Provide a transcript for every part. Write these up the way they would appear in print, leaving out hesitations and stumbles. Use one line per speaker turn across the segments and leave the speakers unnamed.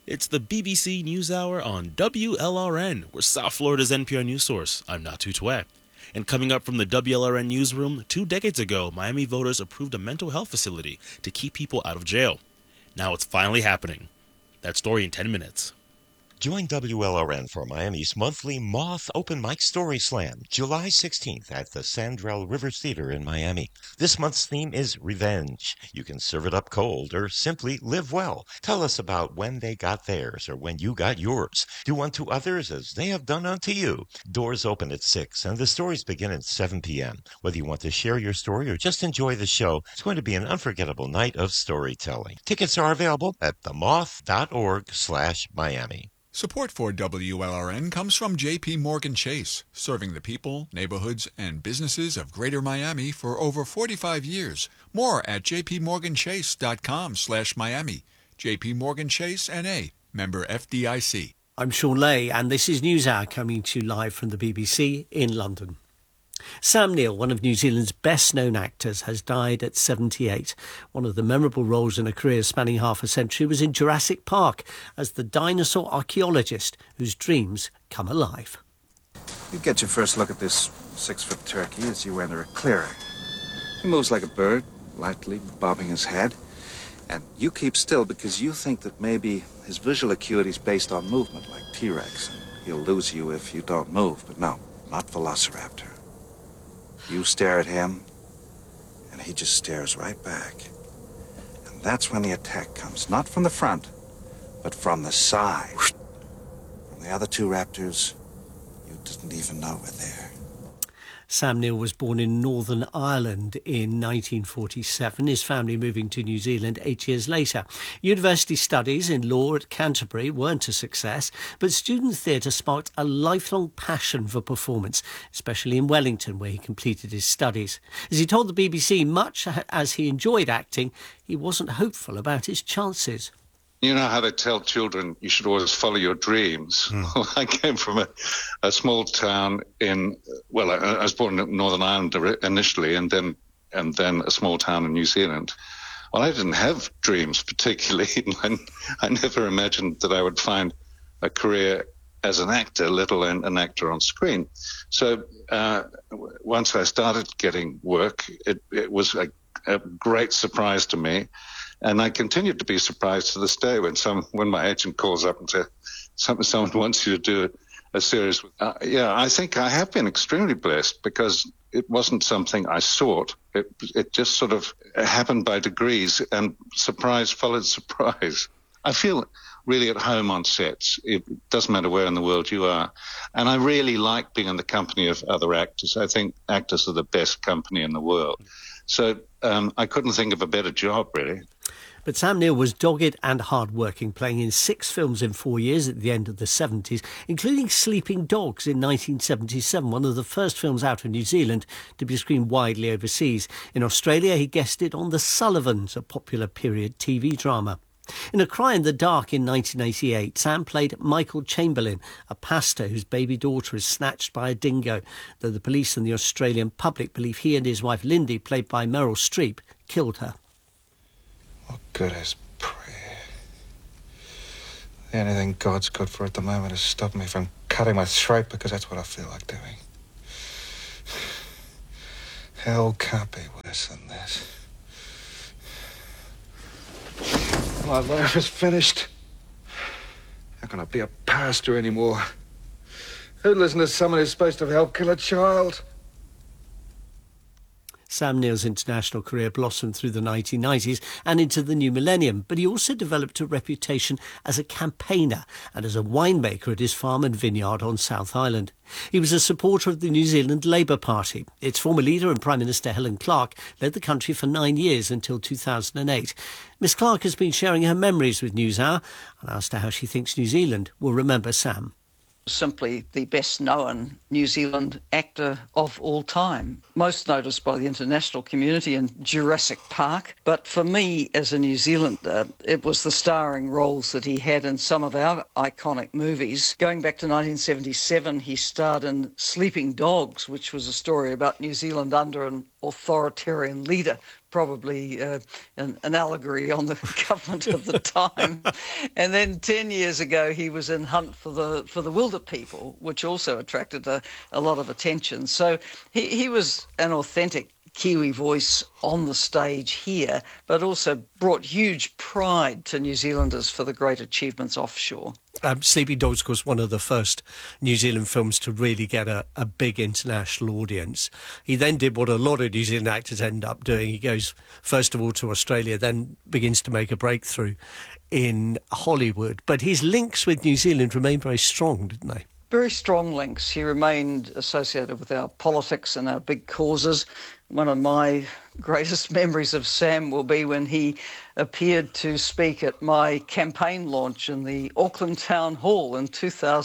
It's the BBC NewsHour on WLRN. We're South Florida's NPR news source. I'm Natu Twe. And coming up from the WLRN newsroom, 2 decades ago, Miami voters approved a mental health facility to keep people out of jail. Now it's finally happening. That story in 10 minutes.
Join WLRN for Miami's monthly Moth Open Mic Story Slam, July 16th at the Sandrell River Theater in Miami. This month's theme is revenge. You can serve it up cold or simply live well. Tell us about when they got theirs or when you got yours. Do unto others as they have done unto you. Doors open at 6 and the stories begin at 7 p.m. Whether you want to share your story or just enjoy the show, it's going to be an unforgettable night of storytelling. Tickets are available at themoth.org/Miami.
Support for WLRN comes from J.P. Morgan Chase, serving the people, neighborhoods, and businesses of Greater Miami for over 45 years. More at jpmorganchase.com/Miami. J.P. Morgan Chase, N.A., member FDIC.
I'm Sean Lay, and this is NewsHour coming to you live from the BBC in London. Sam Neill, one of New Zealand's best-known actors, has died at 78. One of the memorable roles in a career spanning half a century was in Jurassic Park as the dinosaur archaeologist whose dreams come alive.
You get your first look at this 6-foot turkey as you enter a clearing. He moves like a bird, lightly bobbing his head. And you keep still because you think that maybe his visual acuity is based on movement, like T-Rex. And he'll lose you if you don't move. But no, not Velociraptor. You stare at him, and he just stares right back. And that's when the attack comes, not from the front, but from the side. From the other two raptors, you didn't even know were there.
Sam Neill was born in Northern Ireland in 1947, his family moving to New Zealand 8 years later. University studies in law at Canterbury weren't a success, but student theatre sparked a lifelong passion for performance, especially in Wellington, where he completed his studies. As he told the BBC, much as he enjoyed acting, he wasn't hopeful about his chances.
You know how they tell children you should always follow your dreams? Well, I came from a small town I was born in Northern Ireland initially and then a small town in New Zealand. Well, I didn't have dreams particularly. I never imagined that I would find a career as an actor, let alone an actor on screen. So once I started getting work, it was a great surprise to me. And I continue to be surprised to this day when my agent calls up and says, someone wants you to do a series. I think I have been extremely blessed because it wasn't something I sought. It just sort of happened by degrees, and surprise followed surprise. I feel really at home on sets. It doesn't matter where in the world you are. And I really like being in the company of other actors. I think actors are the best company in the world. So I couldn't think of a better job, really.
But Sam Neill was dogged and hard-working, playing in 6 films in 4 years at the end of the 70s, including Sleeping Dogs in 1977, one of the first films out of New Zealand to be screened widely overseas. In Australia, he guested on The Sullivans, a popular period TV drama. In A Cry in the Dark in 1988, Sam played Michael Chamberlain, a pastor whose baby daughter is snatched by a dingo, though the police and the Australian public believe he and his wife Lindy, played by Meryl Streep, killed her.
What good is prayer? The only thing God's good for at the moment is stopping me from cutting my throat because that's what I feel like doing. Hell can't be worse than this. My life is finished. How can I be a pastor anymore? Who listens to someone who's supposed to help kill a child?
Sam Neill's international career blossomed through the 1990s and into the new millennium, but he also developed a reputation as a campaigner and as a winemaker at his farm and vineyard on South Island. He was a supporter of the New Zealand Labour Party. Its former leader and Prime Minister Helen Clark led the country for 9 years until 2008. Miss Clark has been sharing her memories with NewsHour and asked her how she thinks New Zealand will remember Sam.
Simply the best known New Zealand actor of all time, most noticed by the international community in Jurassic Park. But for me as a New Zealander, it was the starring roles that he had in some of our iconic movies. Going back to 1977, he starred in Sleeping Dogs, which was a story about New Zealand under an authoritarian leader probably an allegory on the government of the time. And then 10 years ago, he was in Hunt for the Wilder People, which also attracted a lot of attention. So he was an authentic Kiwi voice on the stage here, but also brought huge pride to New Zealanders for the great achievements offshore.
Sleeping Dogs, of course, one of the first New Zealand films to really get a big international audience. He then did what a lot of New Zealand actors end up doing. He goes, first of all, to Australia, then begins to make a breakthrough in Hollywood. But his links with New Zealand remain very strong, didn't they?
Very strong links. He remained associated with our politics and our big causes. One of my greatest memories of Sam will be when he appeared to speak at my campaign launch in the Auckland Town Hall in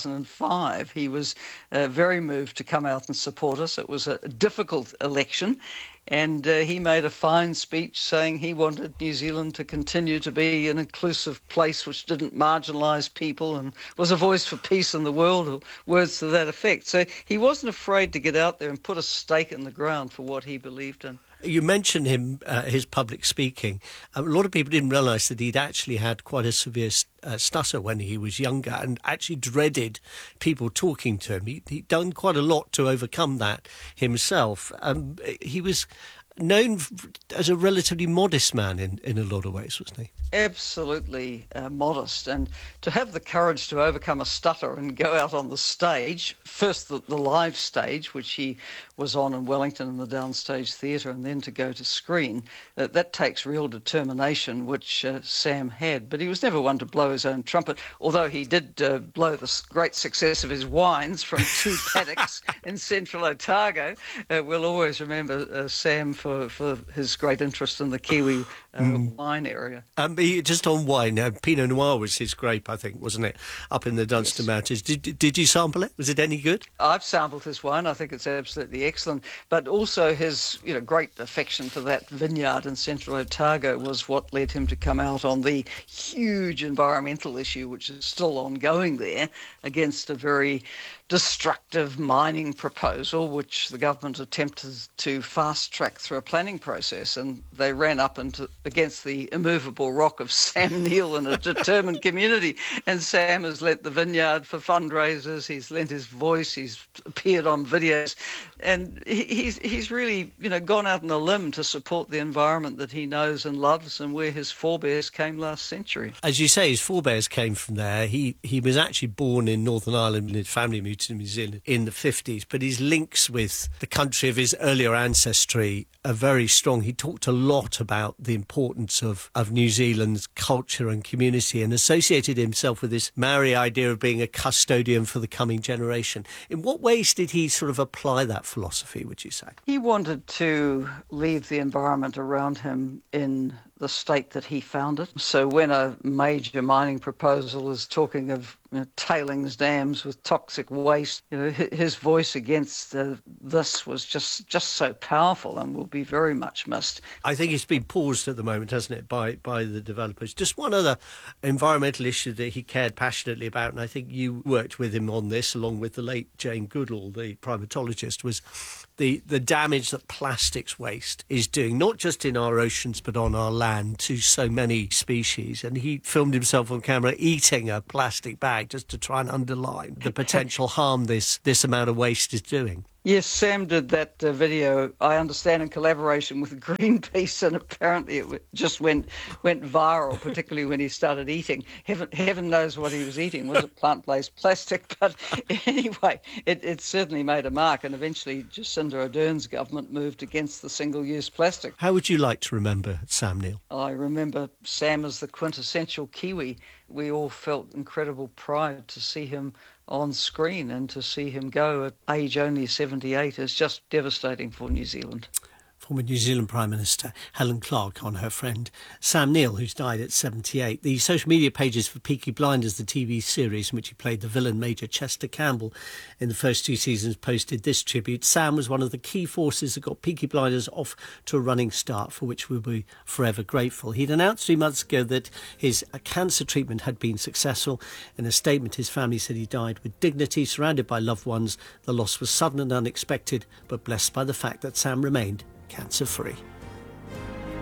2005. He was very moved to come out and support us. It was a difficult election, and he made a fine speech saying he wanted New Zealand to continue to be an inclusive place which didn't marginalise people and was a voice for peace in the world, or words to that effect. So he wasn't afraid to get out there and put a stake in the ground for what he believed in.
You mentioned him, his public speaking. A lot of people didn't realise that he'd actually had quite a severe stutter when he was younger and actually dreaded people talking to him. He'd done quite a lot to overcome that himself. He was known as a relatively modest man in a lot of ways, wasn't he?
Absolutely modest, and to have the courage to overcome a stutter and go out on the stage, first the live stage, which he was on in Wellington in the Downstage Theatre, and then to go to screen, that takes real determination, which Sam had. But he was never one to blow his own trumpet, although he did blow the great success of his wines from 2 paddocks in central Otago. We'll always remember Sam for his great interest in the Kiwi wine area.
Just on wine, Pinot Noir was his grape, I think, wasn't it? Up in the Dunstan Mountains. Did you sample it? Was it any good?
I've sampled his wine. I think it's absolutely excellent. But also his great affection for that vineyard in central Otago was what led him to come out on the huge environmental issue, which is still ongoing there, against a very destructive mining proposal, which the government attempted to fast-track through a planning process, and they ran up against the immovable rock of Sam Neill in a determined community. And Sam has lent the vineyard for fundraisers, he's lent his voice, he's appeared on videos, and he's really gone out on a limb to support the environment that he knows and loves and where his forebears came last century.
As you say, his forebears came from there. He was actually born in Northern Ireland, and his family moved to New Zealand in the 50s, but his links with the country of his earlier ancestry are very strong. He talked a lot about the importance of New Zealand's culture and community, and associated himself with this Maori idea of being a custodian for the coming generation. In what ways did he sort of apply that philosophy, would you say?
He wanted to leave the environment around him in the state that he found it. So when a major mining proposal is talking of tailings dams with toxic waste, his voice against this was just so powerful and will be very much missed.
I think it's been paused at the moment, hasn't it, by the developers. Just one other environmental issue that he cared passionately about, and I think you worked with him on this, along with the late Jane Goodall, the primatologist, was the damage that plastics waste is doing, not just in our oceans but on our land, to so many species. And he filmed himself on camera eating a plastic bag just to try and underline the potential harm this amount of waste is doing.
Yes, Sam did that video, I understand, in collaboration with Greenpeace, and apparently it just went viral, particularly when he started eating. Heaven knows what he was eating. Was it plant-based plastic? But anyway, it certainly made a mark, and eventually Jacinda Ardern's government moved against the single-use plastic.
How would you like to remember Sam Neill?
I remember Sam as the quintessential Kiwi. We all felt incredible pride to see him on screen, and to see him go at age only 78 is just devastating for New Zealand.
Former New Zealand Prime Minister Helen Clark on her friend Sam Neill, who's died at 78. The social media pages for Peaky Blinders, the TV series in which he played the villain Major Chester Campbell in the first 2 seasons, posted this tribute. Sam was one of the key forces that got Peaky Blinders off to a running start, for which we'll be forever grateful. He'd announced 3 months ago that his cancer treatment had been successful. In a statement, his family said he died with dignity, surrounded by loved ones. The loss was sudden and unexpected, but blessed by the fact that Sam remained cancer-free.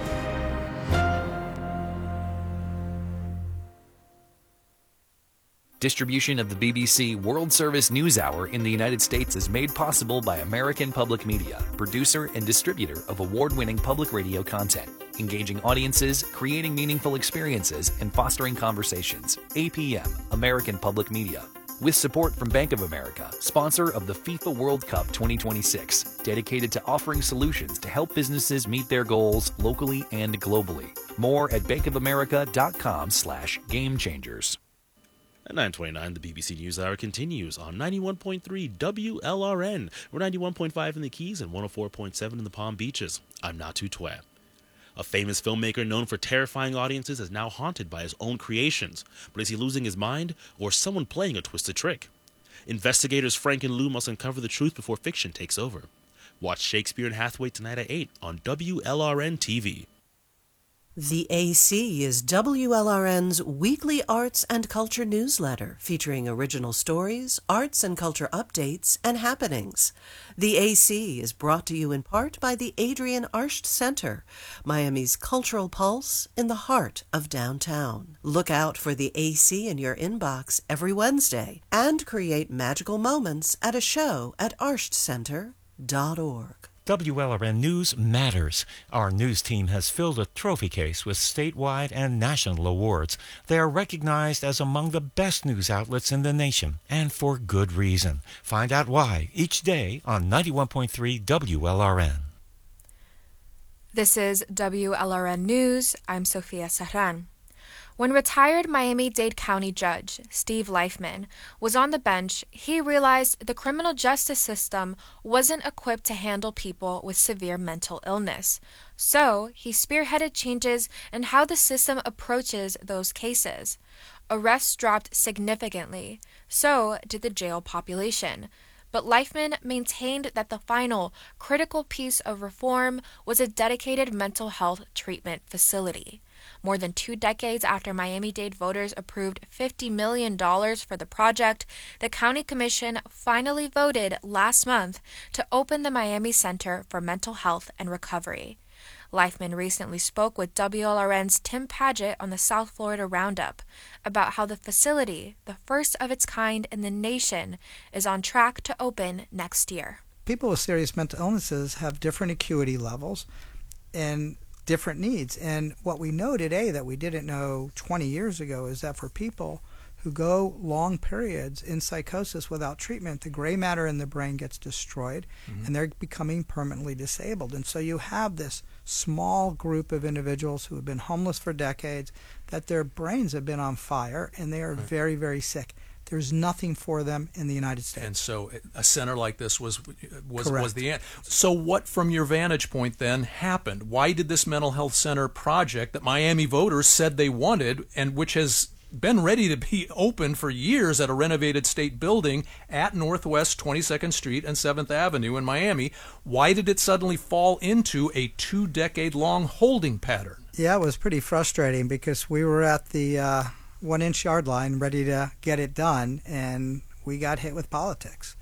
Distribution of the BBC World Service News Hour in the United States is made possible by American Public Media, producer and distributor of award-winning public radio content, engaging audiences, creating meaningful experiences, and fostering conversations. APM, American Public Media. With support from Bank of America, sponsor of the FIFA World Cup 2026, dedicated to offering solutions to help businesses meet their goals locally and globally. More at bankofamerica.com/gamechangers.
At 9:29, the BBC NewsHour continues on 91.3 WLRN. We're 91.5 in the Keys and 104.7 in the Palm Beaches. I'm Natu Twet. A famous filmmaker known for terrifying audiences is now haunted by his own creations. But is he losing his mind, or someone playing a twisted trick? Investigators Frank and Lou must uncover the truth before fiction takes over. Watch Shakespeare and Hathaway tonight at 8 on WLRN TV.
The AC is WLRN's weekly arts and culture newsletter featuring original stories, arts and culture updates, and happenings. The AC is brought to you in part by the Adrian Arsht Center, Miami's cultural pulse in the heart of downtown. Look out for the AC in your inbox every Wednesday and create magical moments at a show at arshtcenter.org.
WLRN News matters. Our news team has filled a trophy case with statewide and national awards. They are recognized as among the best news outlets in the nation, and for good reason. Find out why each day on 91.3 WLRN.
This is WLRN News. I'm Sofia Serran. When retired Miami-Dade County Judge Steve Leifman was on the bench, he realized the criminal justice system wasn't equipped to handle people with severe mental illness. So he spearheaded changes in how the system approaches those cases. Arrests dropped significantly. So did the jail population. But Leifman maintained that the final, critical piece of reform was a dedicated mental health treatment facility. More than 2 decades after Miami-Dade voters approved $50 million for the project, the County Commission finally voted last month to open the Miami Center for Mental Health and Recovery. Leifman recently spoke with WLRN's Tim Padgett on the South Florida Roundup about how the facility, the first of its kind in the nation, is on track to open next year.
People with serious mental illnesses have different acuity levels and different needs. And what we know today that we didn't know 20 years ago is that for people who go long periods in psychosis without treatment, the gray matter in the brain gets destroyed, and they're becoming permanently disabled. And so you have this small group of individuals who have been homeless for decades, that their brains have been on fire, and they are very, very sick. There's nothing for them in the United States.
And so a center like this was the end. So what, from your vantage point then, happened? Why did this mental health center project that Miami voters said they wanted, and which has been ready to be open for years at a renovated state building at Northwest 22nd Street and 7th Avenue in Miami, why did it suddenly fall into a 2-decade-long holding pattern?
Yeah, it was pretty frustrating because we were at the 1-inch yard line ready to get it done, and we got hit with politics.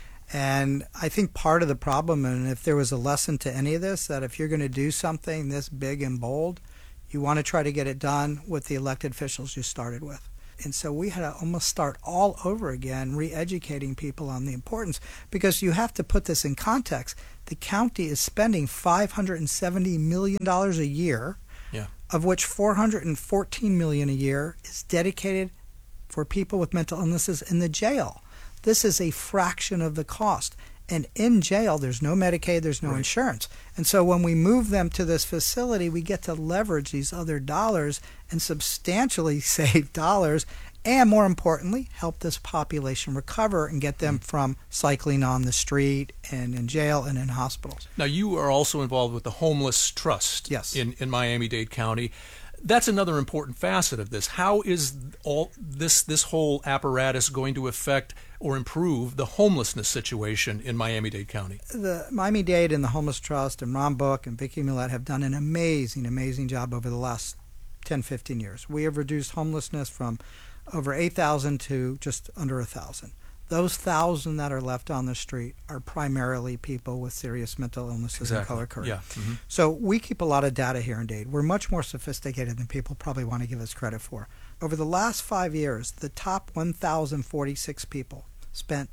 And I think part of the problem, and if there was a lesson to any of this, that if you're going to do something this big and bold, you want to try to get it done with the elected officials you started with. And so we had to almost start all over again, re-educating people on the importance, because you have to put this in context. The county is spending $570 million a year, of which $414 million a year is dedicated for people with mental illnesses in the jail. This is a fraction of the cost. And in jail, there's no Medicaid, there's no insurance. And so when we move them to this facility, we get to leverage these other dollars and substantially save dollars, and more importantly, help this population recover and get them from cycling on the street and in jail and in hospitals.
Now, you are also involved with the Homeless Trust in Miami-Dade County. That's another important facet of this. How is all this whole apparatus going to affect or improve the homelessness situation in Miami-Dade County?
The Miami-Dade and the Homeless Trust and Ron Book and Vicki Millett have done an amazing, amazing job over the last 10, 15 years. We have reduced homelessness from over 8,000 to just under 1,000. those 1,000 that are left on the street are primarily people with serious mental illnesses and color code.
Yeah. Mm-hmm.
So we keep a lot of data here in Dade. We're much more sophisticated than people probably want to give us credit for. Over the last 5 years, the top 1,046 people spent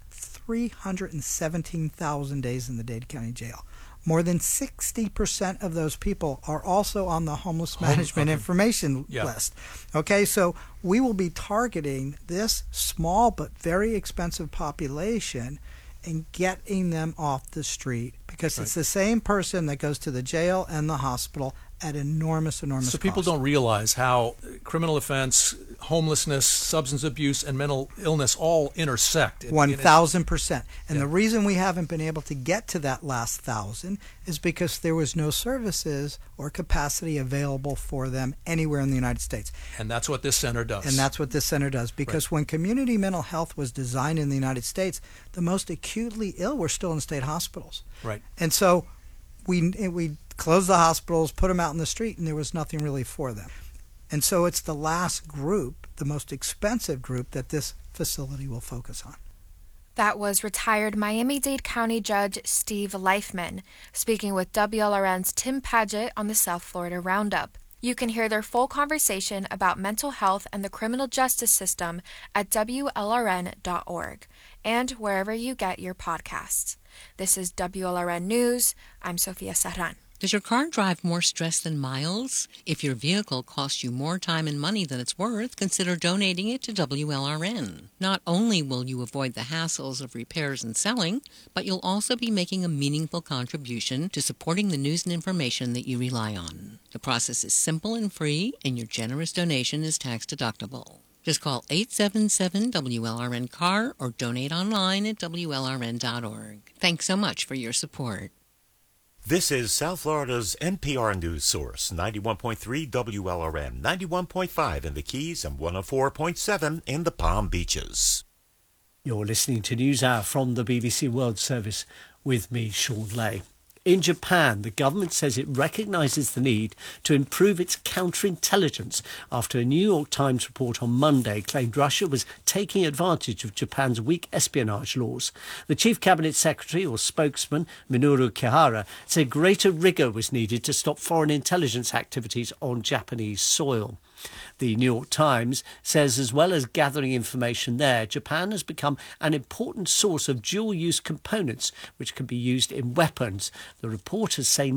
317,000 days in the Dade County Jail. More than 60% of those people are also on the homeless management information list. Okay, so we will be targeting this small but very expensive population and getting them off the street, because it's the same person that goes to the jail and the hospital at enormous
So people don't realize how criminal offense, homelessness, substance abuse, and mental illness all intersect.
1,000%. And the reason we haven't been able to get to that last 1,000 is because there was no services or capacity available for them anywhere in the United States.
And that's what this center does.
Because when community mental health was designed in the United States, the most acutely ill were still in state hospitals.
Right.
And so we closed the hospitals, put them out in the street, and there was nothing really for them. And so it's the last group, the most expensive group, that this facility will focus on.
That was retired Miami-Dade County Judge Steve Leifman speaking with WLRN's Tim Padgett on the South Florida Roundup. You can hear their full conversation about mental health and the criminal justice system at WLRN.org and wherever you get your podcasts. This is WLRN News. I'm Sofia Serran.
Does your car drive more stress than miles? If your vehicle costs you more time and money than it's worth, consider donating it to WLRN. Not only will you avoid the hassles of repairs and selling, but you'll also be making a meaningful contribution to supporting the news and information that you rely on. The process is simple and free, and your generous donation is tax-deductible. Just call 877-WLRN-CAR or donate online at WLRN.org. Thanks so much for your support.
This is South Florida's NPR news source, 91.3 WLRN, 91.5 in the Keys, and 104.7 in the Palm Beaches.
You're listening to NewsHour from the BBC World Service with me, Sean Lay. In Japan, the government says it recognises the need to improve its counterintelligence after a New York Times report on Monday claimed Russia was taking advantage of Japan's weak espionage laws. The Chief Cabinet Secretary, or spokesman, Minoru Kihara, said greater rigour was needed to stop foreign intelligence activities on Japanese soil. The New York Times says as well as gathering information there, Japan has become an important source of dual-use components which can be used in weapons. The reporters say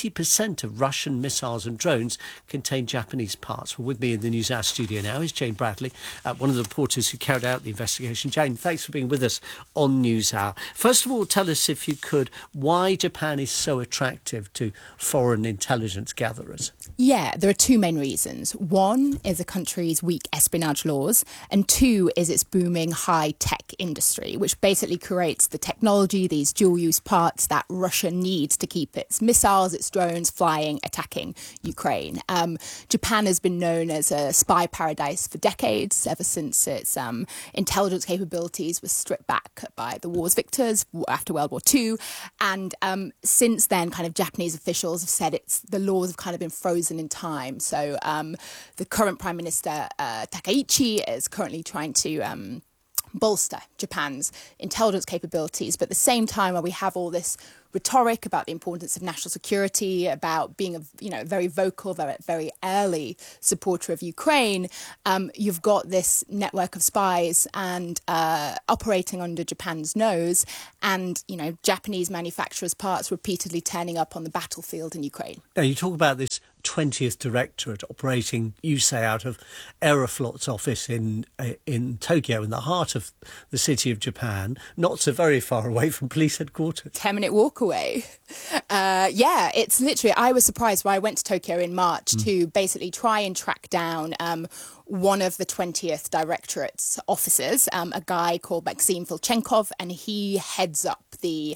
90% of Russian missiles and drones contain Japanese parts. Well, with me in the NewsHour studio now is Jane Bradley, one of the reporters who carried out the investigation. Jane, thanks for being with us on NewsHour. First of all, tell us, if you could, why Japan is so attractive to foreign intelligence gatherers.
Yeah, there are two main reasons. One is the country's weak espionage laws, and two is its booming high-tech industry, which basically creates the technology, these dual-use parts that Russia needs to keep its missiles, its drones flying, attacking Ukraine. Japan has been known as a spy paradise for decades, ever since its intelligence capabilities were stripped back by the war's victors after World War II. And since then, kind of Japanese officials have said the laws have kind of been frozen in time. So the current Prime Minister Takaichi is currently trying to bolster Japan's intelligence capabilities. But at the same time, while we have all this rhetoric about the importance of national security, about being a very vocal, very early supporter of Ukraine, you've got this network of spies and operating under Japan's nose, and Japanese manufacturers' parts repeatedly turning up on the battlefield in Ukraine.
Now, you talk about this 20th Directorate operating, you say, out of Aeroflot's office in Tokyo, in the heart of the city of Japan, not so very far away from police headquarters.
10-minute walk away. Yeah, it's literally, I was surprised when I went to Tokyo in March to basically try and track down one of the 20th Directorate's officers, a guy called Maxim Vilchenkov, and he heads up the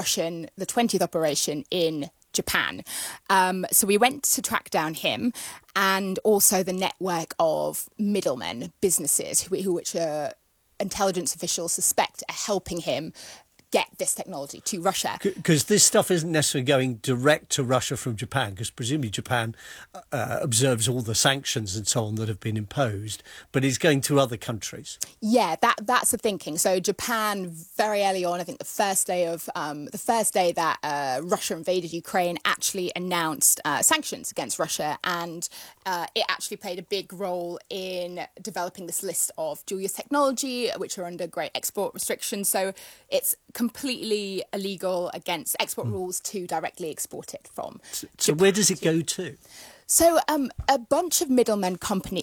20th operation in Japan. So we went to track down him, and also the network of middlemen, businesses, which intelligence officials suspect are helping him get this technology to Russia.
Because this stuff isn't necessarily going direct to Russia from Japan, because presumably Japan observes all the sanctions and so on that have been imposed, but it's going to other countries.
Yeah, that's the thinking. So Japan, very early on, I think the first day that Russia invaded Ukraine, actually announced sanctions against Russia, and it actually played a big role in developing this list of dual-use technology, which are under great export restrictions. So it's completely illegal against export rules to directly export it from.
So where does it go to?
So a bunch of middlemen countries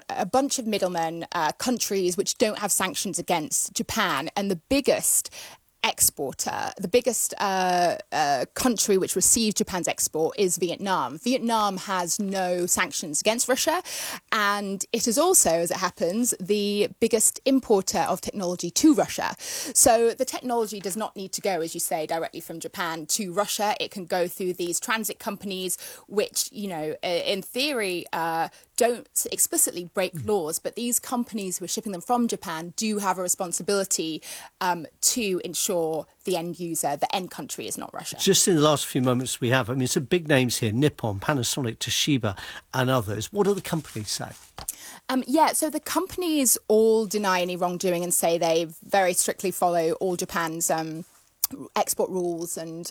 which don't have sanctions against Japan, and the biggest exporter, the biggest country which receives Japan's export is Vietnam. Vietnam has no sanctions against Russia, and it is also, as it happens, the biggest importer of technology to Russia. So the technology does not need to go, as you say, directly from Japan to Russia. It can go through these transit companies, which, in theory, don't explicitly break laws, but these companies who are shipping them from Japan do have a responsibility to ensure the end user, the end country, is not Russia.
Just in the last few moments we have, some big names here, Nippon, Panasonic, Toshiba and others. What do the companies say?
So the companies all deny any wrongdoing and say they very strictly follow all Japan's export rules and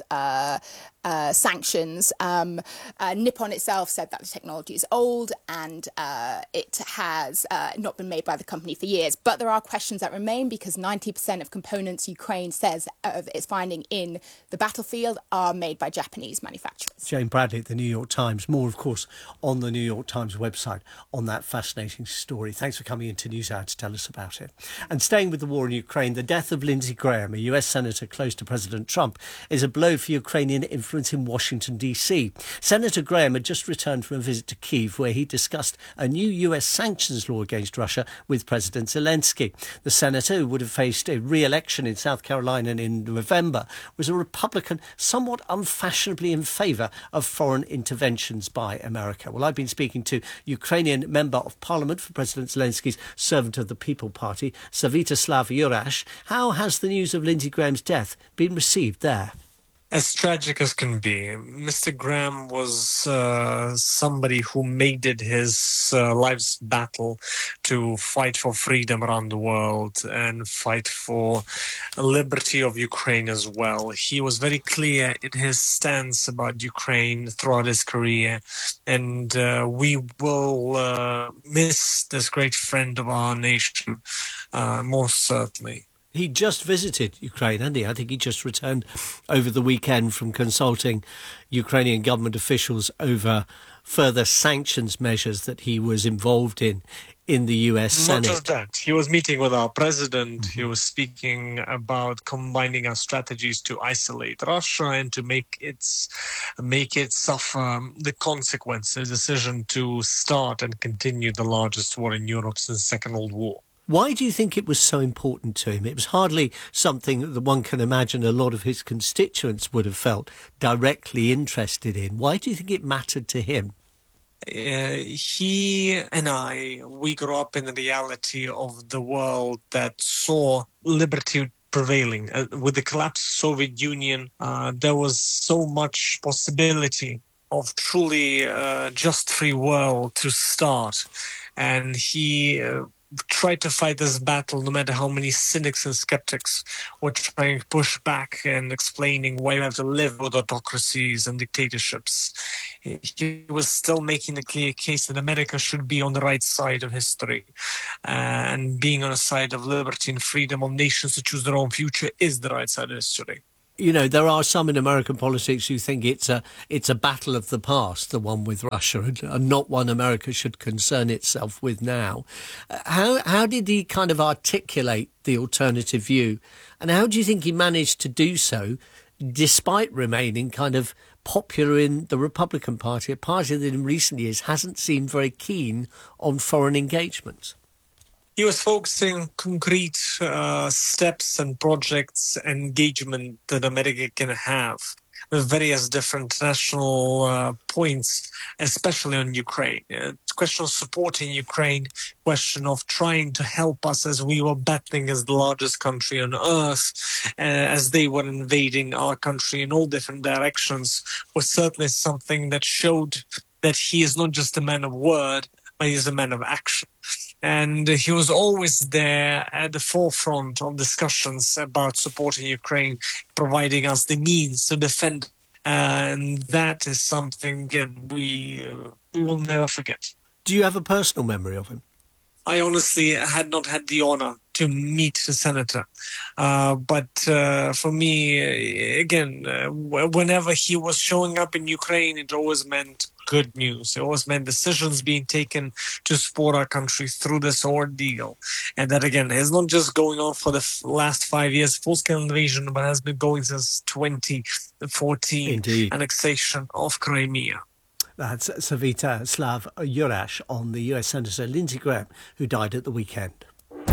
sanctions. Nippon itself said that the technology is old and it has not been made by the company for years. But there are questions that remain because 90% of components Ukraine says it's finding in the battlefield are made by Japanese manufacturers.
Jane Bradley at the New York Times. More, of course, on the New York Times website on that fascinating story. Thanks for coming into NewsHour to tell us about it. And staying with the war in Ukraine, the death of Lindsey Graham, a US senator close to President Trump, is a blow for Ukrainian influence in Washington, D.C. Senator Graham had just returned from a visit to Kyiv, where he discussed a new US sanctions law against Russia with President Zelensky. The senator, who would have faced a re-election in South Carolina in November, was a Republican somewhat unfashionably in favour of foreign interventions by America. Well, I've been speaking to Ukrainian Member of Parliament for President Zelensky's Servant of the People Party, Svyatoslav Yurash. How has the news of Lindsey Graham's death been received there?
As tragic as can be. Mr. Graham was somebody who made it his life's battle to fight for freedom around the world and fight for liberty of Ukraine as well. He was very clear in his stance about Ukraine throughout his career, and we will miss this great friend of our nation, most certainly.
He just visited Ukraine, hadn't he? I think he just returned over the weekend from consulting Ukrainian government officials over further sanctions measures that he was involved in the US Senate.
Not just that. He was meeting with our president. He was speaking about combining our strategies to isolate Russia and to make it suffer the consequences, the decision to start and continue the largest war in Europe since the Second World War.
Why do you think it was so important to him? It was hardly something that one can imagine a lot of his constituents would have felt directly interested in. Why do you think it mattered to him?
He and we grew up in the reality of the world that saw liberty prevailing. With the collapse of the Soviet Union, there was so much possibility of truly just free world to start. And he tried to fight this battle no matter how many cynics and skeptics were trying to push back and explaining why you have to live with autocracies and dictatorships. He was still making a clear case that America should be on the right side of history, and being on the side of liberty and freedom of nations to choose their own future is the right side of history.
You know, there are some in American politics who think it's a battle of the past, the one with Russia, and not one America should concern itself with now. How did he kind of articulate the alternative view, and how do you think he managed to do so, despite remaining kind of popular in the Republican Party, a party that in recent years hasn't seemed very keen on foreign engagement?
He was focusing on concrete steps and projects and engagement that America can have. with various different national points, especially on Ukraine. It's a question of supporting Ukraine, question of trying to help us as we were battling as the largest country on earth, as they were invading our country in all different directions, was certainly something that showed that he is not just a man of word, but he's a man of action. And he was always there at the forefront of discussions about supporting Ukraine, providing us the means to defend. And that is something we will never forget.
Do you have a personal memory of him?
I honestly had not had the honor to meet the senator. But for me, again, whenever he was showing up in Ukraine, it always meant good news. It always meant decisions being taken to support our country through this ordeal. And that, again, is not just going on for the last 5 years, full-scale invasion, but has been going since 2014,
Indeed.
Annexation of Crimea.
That's Sviatoslav Jurash on the US Senator Lindsey Graham, who died at the weekend.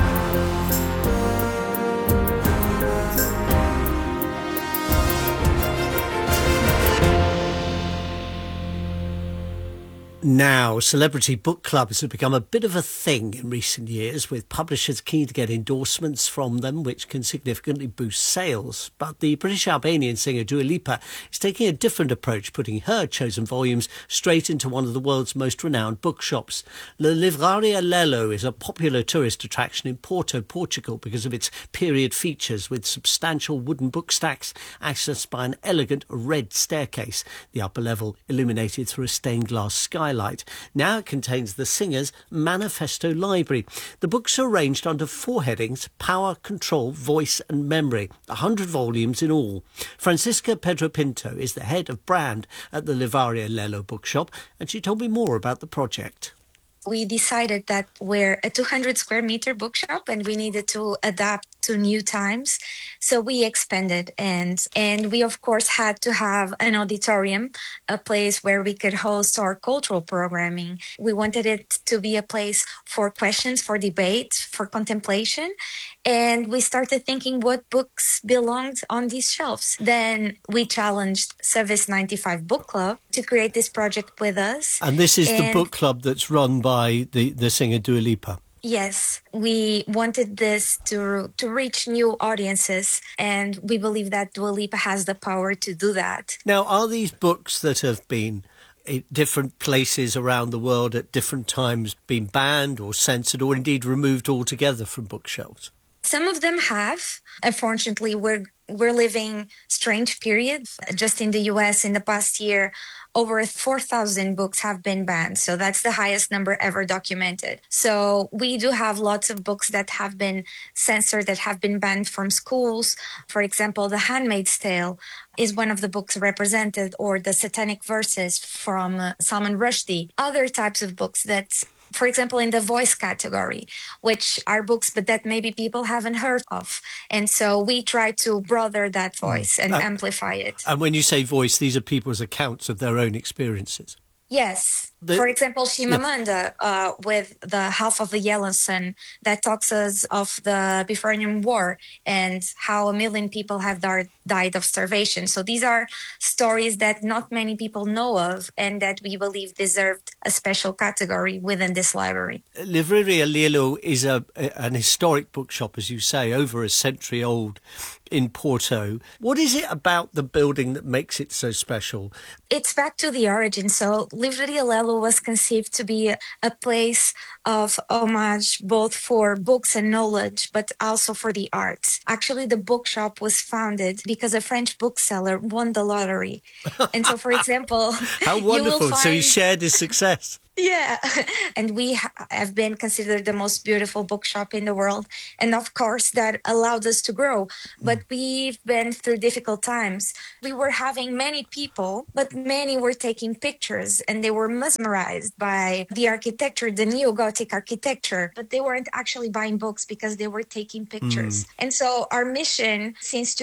Now, celebrity book clubs have become a bit of a thing in recent years, with publishers keen to get endorsements from them, which can significantly boost sales. But the British-Albanian singer Dua Lipa is taking a different approach, putting her chosen volumes straight into one of the world's most renowned bookshops. La Livraria Lelo is a popular tourist attraction in Porto, Portugal, because of its period features, with substantial wooden book stacks accessed by an elegant red staircase, the upper level illuminated through a stained glass skylight. Now it contains the singer's manifesto library. The books are arranged under 4 headings: power, control, voice and memory, 100 volumes in all. Francisca Pedro Pinto is the head of brand at the Livraria Lelo bookshop, and she told me more about the project.
We decided that we're a 200 square meter bookshop and we needed to adapt to new times. So we expanded and we of course had to have an auditorium, a place where we could host our cultural programming. We wanted it to be a place for questions, for debate, for contemplation. And we started thinking what books belonged on these shelves. Then we challenged Service 95 Book Club to create this project with us.
And this is the book club that's run by the singer Dua Lipa.
Yes, we wanted this to reach new audiences, and we believe that Dua Lipa has the power to do that.
Now, are these books that have been in different places around the world at different times been banned or censored or indeed removed altogether from bookshelves?
Some of them have. Unfortunately, we're living strange periods. Just in the US in the past year, over 4,000 books have been banned. So that's the highest number ever documented. So we do have lots of books that have been censored, that have been banned from schools. For example, The Handmaid's Tale is one of the books represented, or the Satanic Verses from Salman Rushdie. Other types of books that, for example, in the voice category, which are books but that maybe people haven't heard of. And so we try to broaden that voice and amplify it.
And when you say voice, these are people's accounts of their own experiences.
Yes. For example, Shimamanda with the Half of the Yellow Sun, that talks us of the Biafran War and how 1 million people have died of starvation. So these are stories that not many people know of and that we believe deserved a special category within this library.
Livraria Lelo is an historic bookshop, as you say, over a century old in Porto. What is it about the building that makes it so special?
It's back to the origin. So Livraria Lelo was conceived to be a place of homage both for books and knowledge, but also for the arts. Actually, the bookshop was founded because a French bookseller won the lottery. And so, for example...
How wonderful. So he shared his success.
Yeah, and we have been considered the most beautiful bookshop in the world. And of course, that allowed us to grow. But we've been through difficult times. We were having many people, but many were taking pictures and they were mesmerized by the architecture, the neo-Gothic architecture. But they weren't actually buying books because they were taking pictures. And so our mission since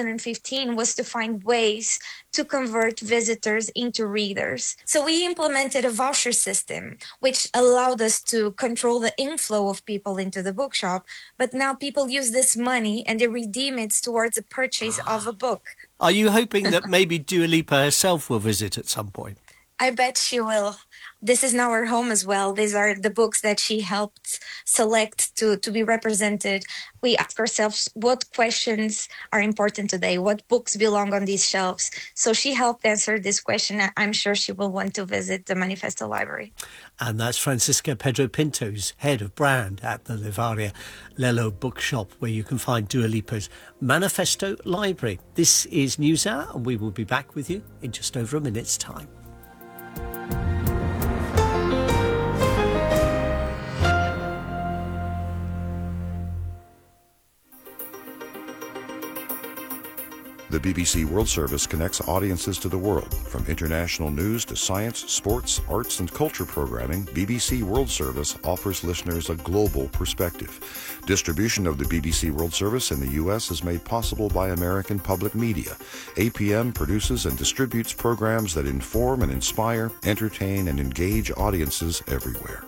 2015 was to find ways to convert visitors into readers. So we implemented a voucher system system, which allowed us to control the inflow of people into the bookshop. But now people use this money and they redeem it towards the purchase of a book.
Are you hoping that maybe Dua Lipa herself will visit at some point?
I bet she will. This is now her home as well. These are the books that she helped select to be represented. We ask ourselves what questions are important today, what books belong on these shelves. So she helped answer this question. I'm sure she will want to visit the Manifesto Library.
And that's Francisca Pedro Pinto's head of brand at the Livaria Lello bookshop, where you can find Dua Lipa's Manifesto Library. This is NewsHour, and we will be back with you in just over a minute's time.
The BBC World Service connects audiences to the world. From international news to science, sports, arts, and culture programming, BBC World Service offers listeners a global perspective. Distribution of the BBC World Service in the U.S. is made possible by American Public Media. APM produces and distributes programs that inform and inspire, entertain, and engage audiences everywhere.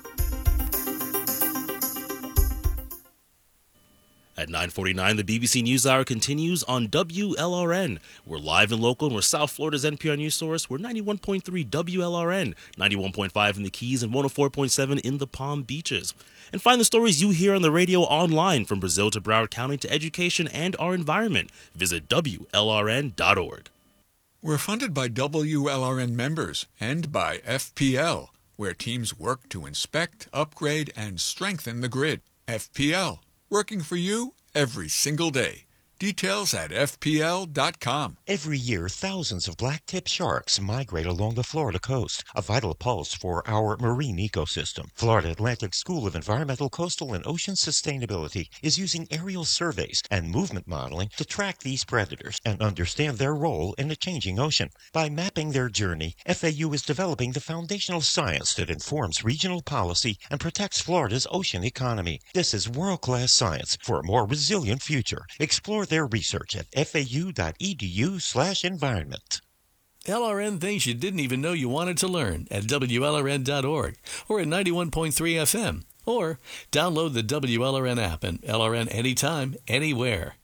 At 9:49, the BBC NewsHour continues on WLRN. We're live and local, and we're South Florida's NPR news source. We're 91.3 WLRN, 91.5 in the Keys, and 104.7 in the Palm Beaches. And find the stories you hear on the radio online, from Brazil to Broward County to education and our environment. Visit WLRN.org.
We're funded by WLRN members and by FPL, where teams work to inspect, upgrade, and strengthen the grid. FPL, working for you every single day. Details at FPL.com.
Every year, thousands of black-tip sharks migrate along the Florida coast, a vital pulse for our marine ecosystem. Florida Atlantic School of Environmental, Coastal, and Ocean Sustainability is using aerial surveys and movement modeling to track these predators and understand their role in the changing ocean. By mapping their journey, FAU is developing the foundational science that informs regional policy and protects Florida's ocean economy. This is world-class science for a more resilient future. Explore their research at fau.edu/environment.
LRN things you didn't even know you wanted to learn at WLRN.org or at 91.3 FM. Or download the WLRN app and LRN anytime, anywhere.